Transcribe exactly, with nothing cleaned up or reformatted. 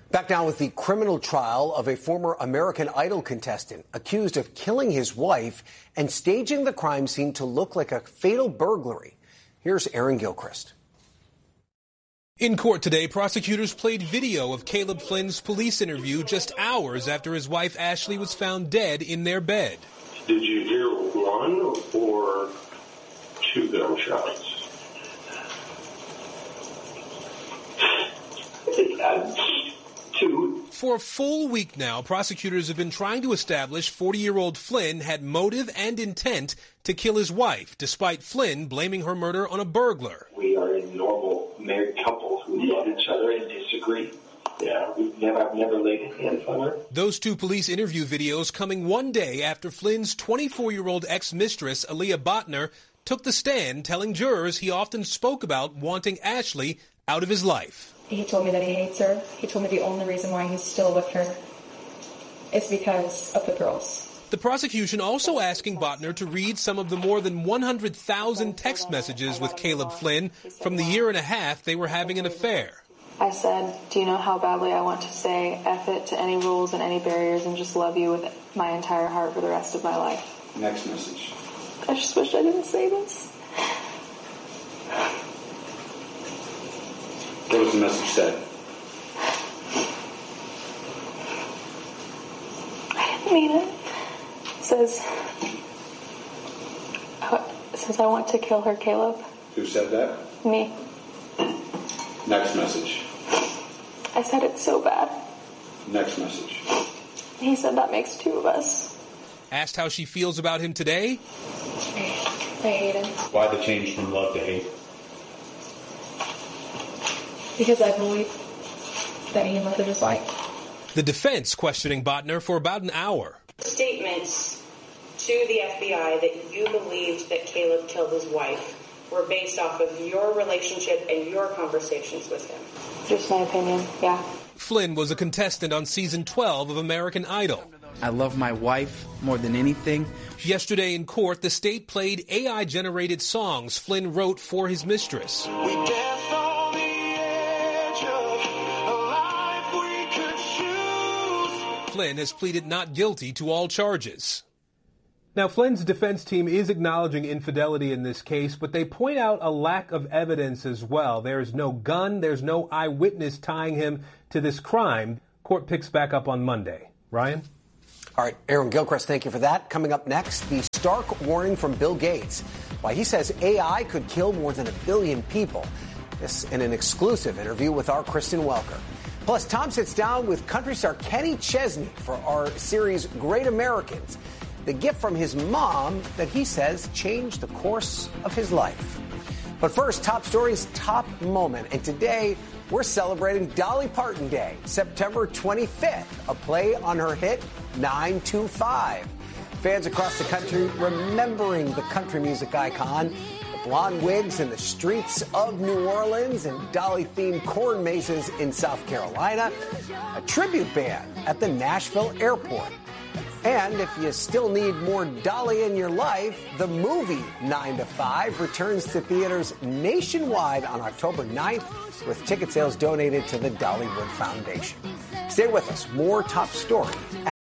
Back now with the criminal trial of a former American Idol contestant accused of killing his wife and staging the crime scene to look like a fatal burglary. Here's Aaron Gilchrist. In court today, prosecutors played video of Caleb Flynn's police interview just hours after his wife Ashley was found dead in their bed. Did you hear one or two gunshots? Two. For a full week now, prosecutors have been trying to establish forty-year-old Flynn had motive and intent to kill his wife, despite Flynn blaming her murder on a burglar. We are a normal married couple who love each other and disagree. Yeah, we've never, I've never laid hands on her. Those two police interview videos coming one day after Flynn's twenty-four-year-old ex-mistress, Aaliyah Botner, took the stand telling jurors he often spoke about wanting Ashley out of his life. He told me that he hates her. He told me the only reason why he's still with her is because of the girls. The prosecution also asking Botner to read some of the more than one hundred thousand text messages with Caleb Flynn from the year and a half they were having an affair. I said, do you know how badly I want to say F it to any rules and any barriers and just love you with my entire heart for the rest of my life? Next message. I just wish I didn't say this. What was the message said? I didn't mean it. It says, it says I want to kill her, Caleb. Who said that? Me. Next message. I said it so bad. Next message. He said that makes two of us. Asked how she feels about him today. I hate him. Why the change from love to hate? Because I believe that he murdered his wife. The defense questioning Botner for about an hour. Statements to the F B I that you believed that Caleb killed his wife were based off of your relationship and your conversations with him. Just my opinion, yeah. Flynn was a contestant on season twelve of American Idol. I love my wife more than anything. Yesterday in court, the state played A I-generated songs Flynn wrote for his mistress. We danced on the edge of a life we could choose. Flynn has pleaded not guilty to all charges. Now, Flynn's defense team is acknowledging infidelity in this case, but they point out a lack of evidence as well. There's no gun, there's no eyewitness tying him to this crime. Court picks back up on Monday. Ryan? All right, Aaron Gilchrist, thank you for that. Coming up next, the stark warning from Bill Gates. Why he says A I could kill more than a billion people. This in an exclusive interview with our Kristen Welker. Plus, Tom sits down with country star Kenny Chesney for our series Great Americans. The gift from his mom that he says changed the course of his life. But first, top stories, top moment. And today, we're celebrating Dolly Parton Day, September twenty-fifth, a play on her hit nine two five. Fans across the country remembering the country music icon, the blonde wigs in the streets of New Orleans and Dolly-themed corn mazes in South Carolina, a tribute band at the Nashville airport. And if you still need more Dolly in your life, the movie nine to five returns to theaters nationwide on October ninth with ticket sales donated to the Dollywood Foundation. Stay with us. More top story